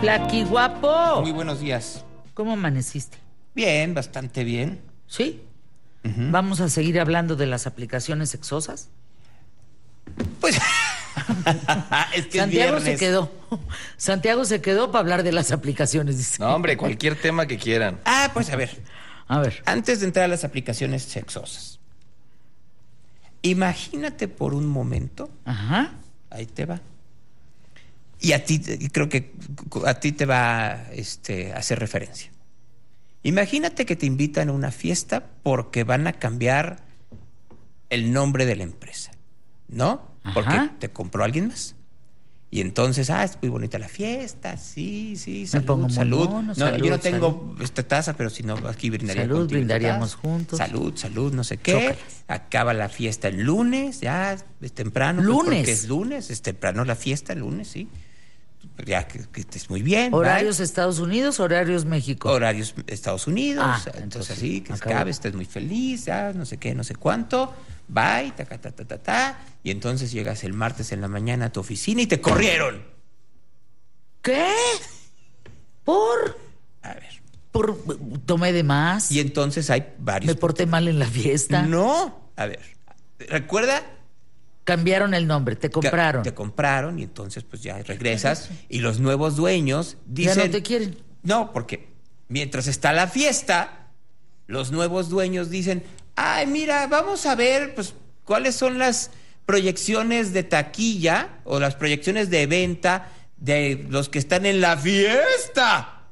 Flaqui guapo. Muy buenos días. ¿Cómo amaneciste? Bien, bastante bien. ¿Sí? ¿Vamos a seguir hablando de las aplicaciones sexosas? Pues es que Santiago es se viernes. quedó. Santiago se quedó para hablar de las aplicaciones, dice. No, hombre, cualquier tema que quieran. Pues a ver. A ver. Antes de entrar a las aplicaciones sexosas, imagínate por un momento, Ajá. ahí te va, y a ti, creo que a ti te va a hacer referencia. Imagínate que te invitan a una fiesta porque van a cambiar el nombre de la empresa, ¿no? Ajá. Porque te compró alguien más. Y entonces, es muy bonita la fiesta, sí, salud, pongo muy salud. mono, No, salud, yo no tengo esta taza, pero si no, aquí brindaría Salud, contigo esta brindaríamos taza. juntos. Salud, no sé qué. Chócalas. Acaba la fiesta el lunes, ya es temprano. ¿Lunes? Pues porque es lunes, es temprano la fiesta, el lunes, sí. Ya que estés muy bien. ¿Horarios bye. Estados Unidos, horarios México? Horarios Estados Unidos. Entonces Entonces así, que acabó. acabe, estés muy feliz, ya no sé qué, no sé cuánto. Bye, ta. Y entonces llegas el martes en la mañana a tu oficina y te corrieron. ¿Qué? ¿Por? A ver. ¿Tomé de más? Y entonces hay varios. ¿Me porté mal en la fiesta? No. A ver. Recuerda. Cambiaron el nombre, te compraron. Te compraron y entonces pues ya regresas y los nuevos dueños dicen. Ya no te quieren. No, porque mientras está la fiesta, los nuevos dueños dicen, mira, vamos a ver pues cuáles son las proyecciones de taquilla o las proyecciones de venta de los que están en la fiesta.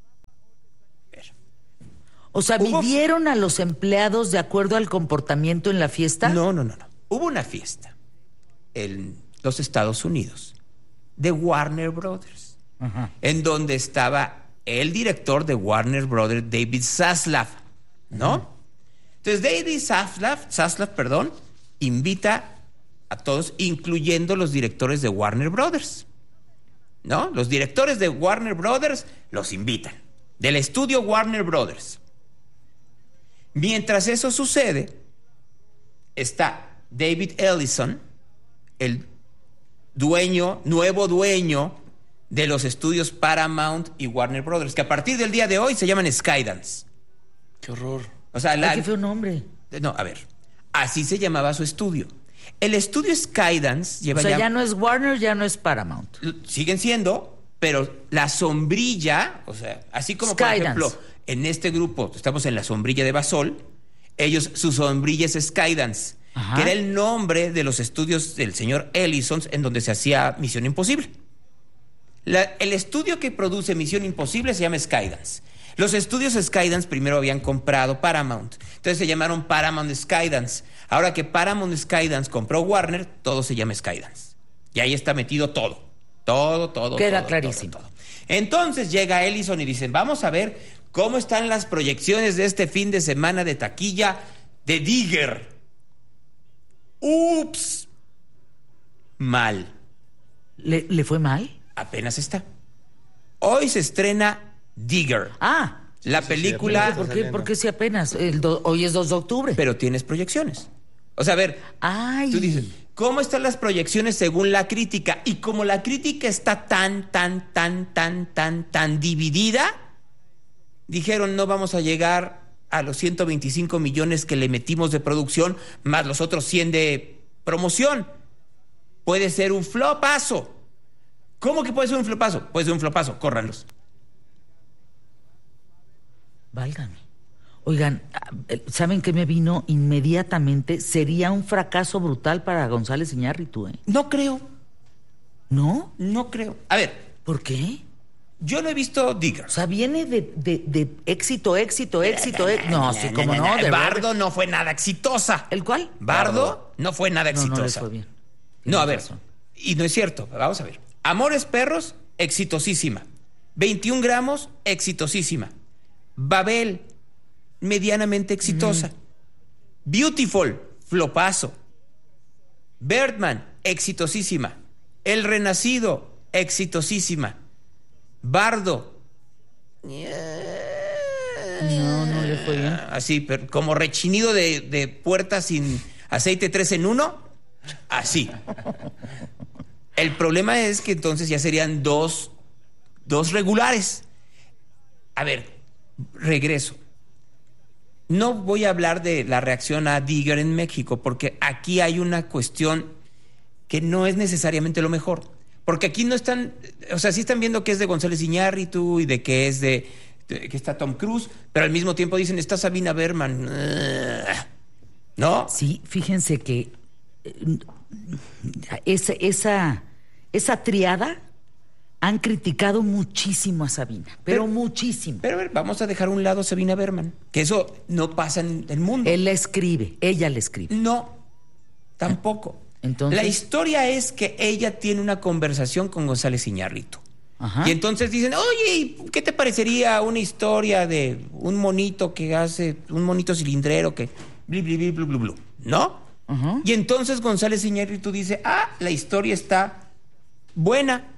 O sea, Hubo- ¿midieron a los empleados de acuerdo al comportamiento en la fiesta? No. Hubo una fiesta en los Estados Unidos de Warner Brothers, Ajá. en donde estaba el director de Warner Brothers, David Zaslav, ¿no? Entonces, David Zaslav, invita a todos, incluyendo los directores de Warner Brothers, ¿no? Los directores de Warner Brothers los invitan, del estudio Warner Brothers. Mientras eso sucede, está David Ellison, el nuevo dueño de los estudios Paramount y Warner Brothers, que a partir del día de hoy se llaman Skydance. Qué horror. O sea, Ay, qué feo nombre. no, a ver, así se llamaba su estudio. El estudio Skydance lleva O sea, ya no es Warner, ya no es Paramount. siguen siendo, pero la sombrilla, o sea, así como Skydance. por ejemplo, en este grupo estamos en la sombrilla de Basol, ellos, su sombrilla es Skydance, Ajá. que era el nombre de los estudios del señor Ellison en donde se hacía Misión Imposible. El estudio que produce Misión Imposible se llama Skydance. Los estudios Skydance primero habían comprado Paramount, entonces se llamaron Paramount Skydance. Ahora que Paramount Skydance compró Warner, todo se llama Skydance. Y ahí está metido todo. Queda clarísimo. Todo. Entonces llega Ellison y dicen, vamos a ver cómo están las proyecciones de este fin de semana de taquilla de Digger. ¡Ups! Mal. ¿Le fue mal? Apenas está. Hoy se estrena Digger. La película, ¿Por qué si apenas? Hoy es 2 de octubre. pero tienes proyecciones. O sea, a ver, Ay. tú dices, ¿cómo están las proyecciones según la crítica? Y como la crítica está tan dividida, dijeron, no vamos a llegar a los 125 millones que le metimos de producción, más los otros 100 de promoción. Puede ser un flopazo. ¿Cómo que puede ser un flopazo? Puede ser un flopazo, córranlos. Válgame. Oigan, ¿saben qué me vino inmediatamente? Sería un fracaso brutal para González Iñárritu, ¿eh? No creo. ¿No? No creo. A ver, ¿Por qué? yo no he visto Digger. O sea, viene de éxito. No, sí, como no. de Bardo no fue nada exitosa. ¿El cuál? Bardo no fue nada No, no le exitosa. fue bien. No, a Tienes ver. razón. Y no es cierto. Vamos a ver. Amores Perros, exitosísima. 21 gramos, exitosísima. Babel, medianamente exitosa. Beautiful, flopazo. Birdman, exitosísima. El Renacido, exitosísima. Bardo. No le fue bien. Así, pero como rechinido de puerta sin aceite 3 en 1. Así. El problema es que entonces ya serían dos dos regulares. A ver, regreso. No voy a hablar de la reacción a Digger en México, porque aquí hay una cuestión que no es necesariamente lo mejor. Porque aquí no están, o sea, sí están viendo que es de González Iñárritu y de que es de que está Tom Cruise, pero al mismo tiempo dicen, está Sabina Berman. ¿No? Sí, fíjense que esa triada han criticado muchísimo a Sabina, pero muchísimo. Pero a ver, vamos a dejar a un lado a Sabina Berman, que eso no pasa en el mundo. Él la escribe, ella la escribe. No, tampoco. Entonces, la historia es que ella tiene una conversación con González Iñárritu. Ajá. Y entonces dicen, oye, ¿qué te parecería una historia de un monito que hace, un monito cilindrero que bli, bli, bli, blu, blu, blu, ¿no? Ajá. Y entonces González Iñárritu dice, la historia está buena.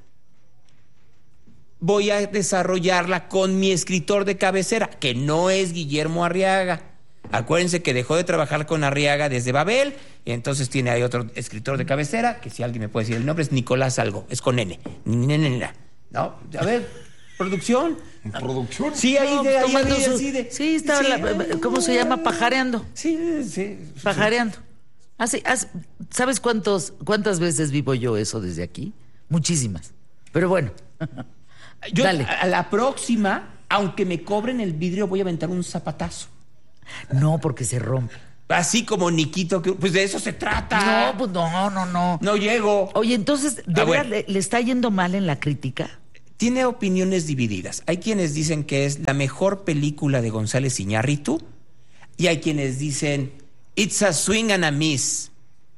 Voy a desarrollarla con mi escritor de cabecera, que no es Guillermo Arriaga. Acuérdense que dejó de trabajar con Arriaga desde Babel, y entonces tiene ahí otro escritor de cabecera, que si alguien me puede decir el nombre, es Nicolás algo, es con N. ¿No? A ver, producción. ¿Producción? Sí, ahí No, de ahí, tomando ahí, su- así de. sí, estaba ¿cómo se llama? Pajareando. Sí. Pajareando. ¿Sabes cuántas veces vivo yo eso desde aquí? Muchísimas. Pero bueno. Yo Dale. a la próxima, aunque me cobren el vidrio, voy a aventar un zapatazo. No, porque se rompe. Así como Niquito, que pues de eso se trata. No, pues no. No llego. Oye, entonces, ¿de verdad bueno. le está yendo mal en la crítica? Tiene opiniones divididas. Hay quienes dicen que es la mejor película de González Iñárritu y hay quienes dicen it's a swing and a miss.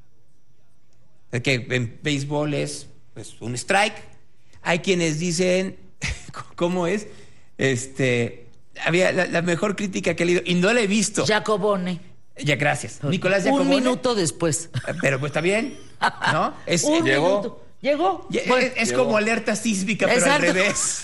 Que en béisbol es pues, un strike. Hay quienes dicen ¿cómo es? Había la mejor crítica que he leído y no la he visto. Jacobone. Ya, gracias. Nicolás Un Jacobone. minuto después. Pero pues está bien, ¿no? Un llegó. minuto. Llegó. Es, Bueno, es como alerta sísmica, pero Exacto. al revés.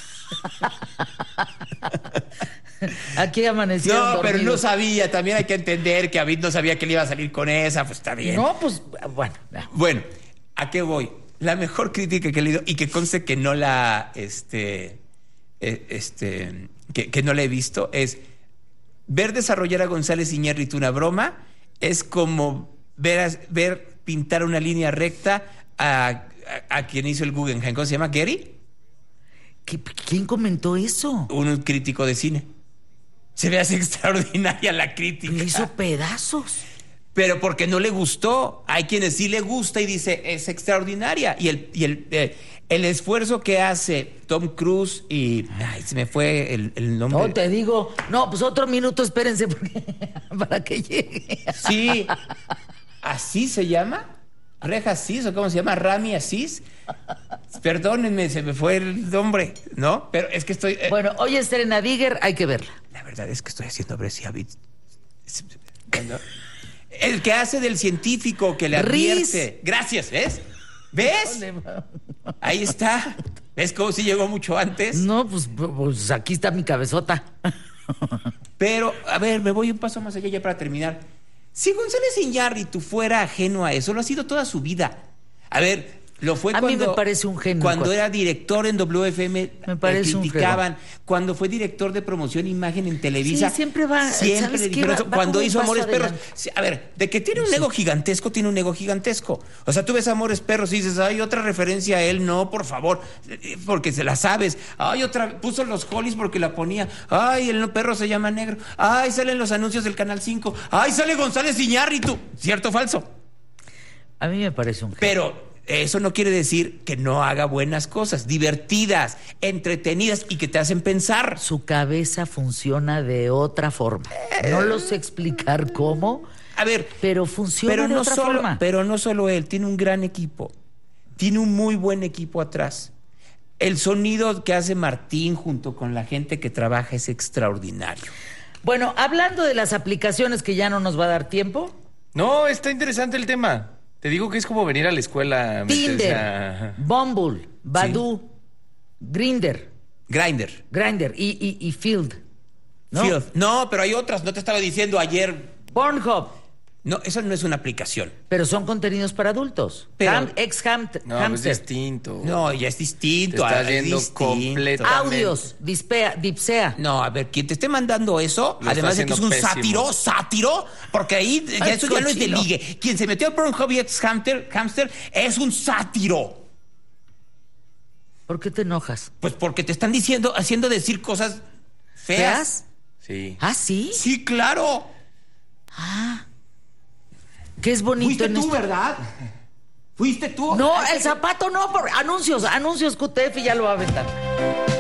aquí amaneció. No, pero no sabía. También hay que entender que David no sabía que le iba a salir con esa. Pues está bien. No, pues, bueno. Bueno, ¿a qué voy? La mejor crítica que he leído y que conste que no la, que no la he visto es ver desarrollar a González Iñárritu una broma es como ver pintar una línea recta a quien hizo el Guggenheim. ¿Cómo se llama? ¿Gary? ¿Quién comentó eso? Un crítico de cine. Se ve así extraordinaria la crítica. Le hizo pedazos. Pero porque no le gustó. Hay quienes sí le gusta y dice, es extraordinaria. Y el esfuerzo que hace Tom Cruise y... Ay, se me fue el nombre. No, te digo. No, pues otro minuto, espérense para que llegue. Sí. ¿Así se llama? ¿Reja Asís o cómo se llama? ¿Rami Asís? Perdónenme, se me fue el nombre, ¿no? Pero es que estoy... Bueno, hoy es Serena Digger, hay que verla. La verdad es que estoy haciendo Bresciavit. El que hace del científico que le advierte. Gracias, ¿ves? ¿Ves? Ahí está. ¿Ves cómo si llegó mucho antes? No, pues aquí está mi cabezota. Pero, a ver, me voy un paso más allá ya para terminar. Si González Iñárritu fuera ajeno a eso, lo ha sido toda su vida. A ver, lo fue A cuando... mí me parece un genio. Cuando era director en WFM, Me parece un criticaban. Cuando fue director de promoción e imagen en Televisa... Sí, siempre va... Siempre ¿sabes le qué? dijeron Va eso. Cuando como hizo un paso Amores Perros... adelante. Sí, a ver, de que tiene un ego gigantesco, tiene un ego gigantesco. O sea, tú ves Amores Perros y dices, hay otra referencia a él. No, por favor, porque se la sabes. Ay, otra... Puso los Hollies porque la ponía. Ay, el perro se llama Negro. Ay, salen los anuncios del Canal 5. Ay, sale González Iñárritu. ¿Cierto o falso? A mí me parece un genio. Pero eso no quiere decir que no haga buenas cosas, divertidas, entretenidas y que te hacen pensar. Su cabeza funciona de otra forma. No lo sé explicar cómo, A ver, pero funciona de otra forma. Pero no solo él, tiene un gran equipo. Tiene un muy buen equipo atrás. El sonido que hace Martín junto con la gente que trabaja es extraordinario. Bueno, hablando de las aplicaciones que ya no nos va a dar tiempo, No, está interesante el tema. Te digo que es como venir a la escuela. meterse Tinder, a- Bumble, Badoo, Grindr y Field. ¿no? Field. No, pero hay otras. No te estaba diciendo ayer. Pornhub. No, eso no es una aplicación. Pero son contenidos para adultos. Pero- No, es Hamster. distinto. No, ya es distinto. Te estás es yendo distinto. completamente. Audios, dipsea. No, a ver, quien te esté mandando eso, Lo además está de que es un haciendo pésimo. sátiro, porque ahí Ay, eso ya no es de cochino. ligue. Quien se metió a Pornhub y Hamster es un sátiro. ¿Por qué te enojas? Pues porque te están haciendo decir cosas feas. Sí. ¿Ah, sí? Sí, claro. ¿Qué es bonito Fuiste en tú, esto? ¿verdad? Fuiste tú. No, el zapato no, por anuncios QTF ya lo va a aventar.